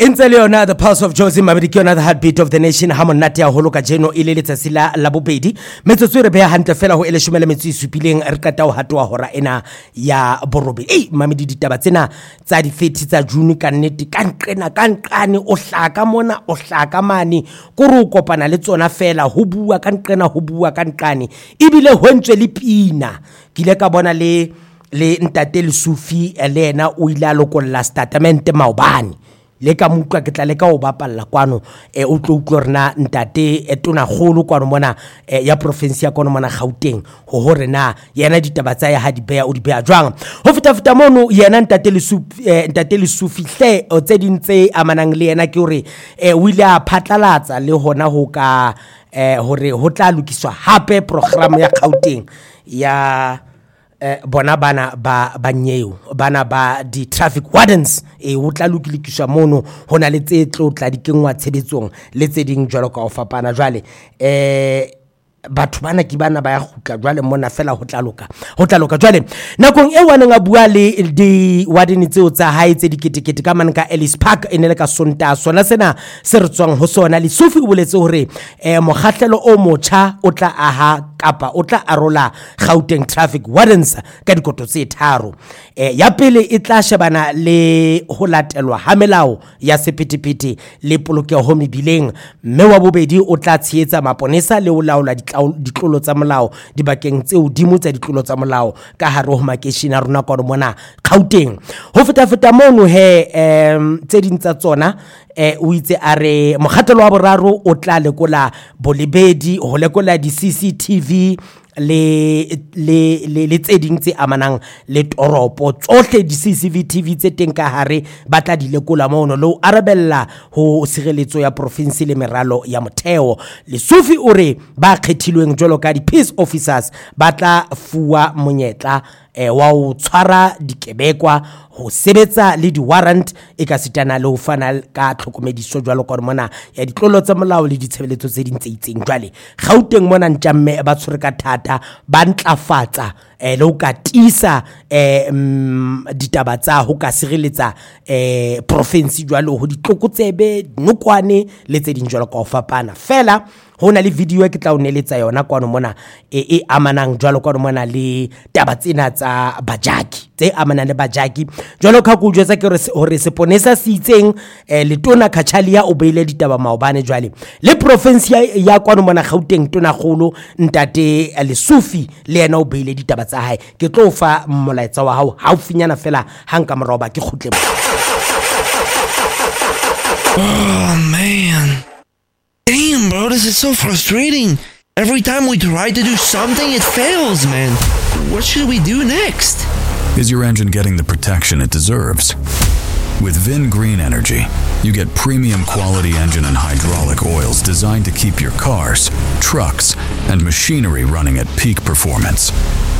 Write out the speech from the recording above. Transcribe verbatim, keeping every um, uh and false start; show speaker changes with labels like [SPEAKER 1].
[SPEAKER 1] Intse le yona the pulse of Josie Mabedi ke yona the heartbeat of the nation ha monate ya holo ka jeno ile letsatsi la la bobedi metsotso re beha hantle fela ho ele shumela metso isupileng re qeta ho hatoa hora ena ya borobe ei mamedi ditaba tsena tsa di thirty tsa June ka nnete ka nqena ka nqane o hlaka mona o hlaka mane ko re o kopana le tsona fela ho bua ka nqena ho bua ka nqane ibile ho ntswe le pina ke ile ka bona le le ntate le Sufi elena o ile a lokolla statement maobane le ka mutwa ke tla le ka o bapalla kwano e o tlo utlwa rena ntate e tona golo kwano mona ya province ya kwano mona Gauteng ho hore na yena ditaba tsa ya ha di beya o di beya jwang ho feta feta mono yena ntate le Sufi ntate le Sufi hle o tse dintse amanang le yena ke hore e o ile a phatlalatsa le hona ho ka eh hore ho tla lokiswa hape program ya Gauteng ya Eh, bona bana ba banyeo bana ba di traffic wardens e o tla lokilikiswa mono hona le tse tlo tla dikengwa tshebetsong le tse ding jwalo ka o fapana jwale eh batho bana ke bana ba ya gutla jwale mona fela ho tla loka ho tla loka jwale nakong e wana nga bua le di warden tseo tsa hae tse diketekete ka manka Ellis Park enele ka sonta sona sena se re tswang ho sona le Sufi o boletse hore eh mokgahlelo o motsha o tla aha kapa o tla arola Gauteng traffic wardens ka dikoto tse tharo eh ya pele e tla shebana le ho latelwa ha melao ya sepetepete le polokeho mebileng mme wa bobedi o tla tshietsa maponesa le o laola ditlolo tsa molao dibakeng tse hodimo tsa ditlolo tsa molao ka hare ho makeshina rona kwa mona Gauteng ho feta feta mono he em tse dintsa tsona eh o itse are mokgatelo wa boraro o tla lekola bolebedi ho lekola di C C T V le le le le tse ding tse amanang le toropo tsohle di C C T V tse teng ka hare ba tla di lekola mono lo arabella ho sireletso ya province le meralo ya motheo le Sufi o re ba kgethilweng jwalo ka di peace officers ba tla fuwa monyetla eh wa o tshwara dikebekwa ho sebetsa le di warrant e ka sitana le ho fana ka tlhokomediso jwalo ka mona ya ditlolo tsa molao le ditshebeletso tse ding tse itseng jwale Gauteng mona ntjamme ba tshwere ka thata ba ntlafatsa eh le ho ka tisa eh ditaba tsa ho ka sireletsa eh province jwalo ho ditlokotsebe nokwane le tse ding jwalo ka ho fapana fela hona le video e ke tla o neletsa yona kwano mona e e amanang jwalo kwano mona le taba tsena tsa bajaki tse amanang le bajaki jwalo ka go jwetsa ke hore seponesa se itseng eh, le tona Khachalia o beile ditaba maobane jwale le province ya, ya kwano mona Gauteng tona golo ntate le Sufi le yena o beile ditaba tsa hae ke tlo fa molaetsa wa hao ha o finyana fela hanka moroba ke khutle.
[SPEAKER 2] Oh man, damn bro, this is so frustrating. Every time we try to do something, it fails, man. What should we do next?
[SPEAKER 3] Is your engine getting the protection it deserves? With Vin Green Energy, you get premium quality engine and hydraulic oils designed to keep your cars, trucks, and machinery running at peak performance.